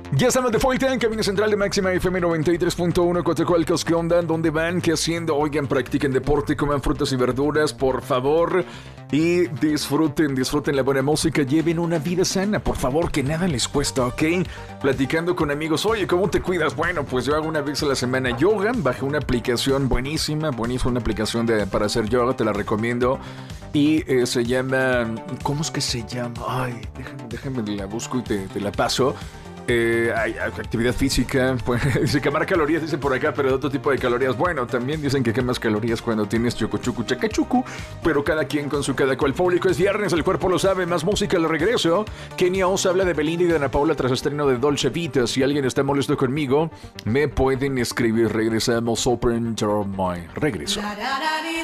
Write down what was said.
Ya estamos de vuelta en Camino Central de Máxima FM 93.1, Coatzacoalcos. ¿Qué onda? ¿Dónde van? ¿Qué haciendo? Oigan, practiquen deporte, coman frutas y verduras, por favor. Y disfruten la buena música. Lleven una vida sana, por favor, que nada les cuesta, ¿ok? Platicando con amigos. Oye, ¿cómo te cuidas? Bueno, pues yo hago una vez a la semana yoga. Bajé una aplicación buenísima, una aplicación para hacer yoga, te la recomiendo. Y se llama... ¿Cómo es que se llama? Ay, déjame la busco y te la paso. Hay actividad física, pues, dice quemar calorías, dice por acá, pero de otro tipo de calorías. Bueno, también dicen que quemas calorías cuando tienes chucuchucu chacachucu, pero cada quien con su cada cual. Público, es viernes, el cuerpo lo sabe, más música al regreso. Kenia Oz habla de Belinda y de Ana Paula tras estreno de Dolce Vita. Si alguien está molesto conmigo, me pueden escribir. Regresamos, Open Your Mind. Regreso.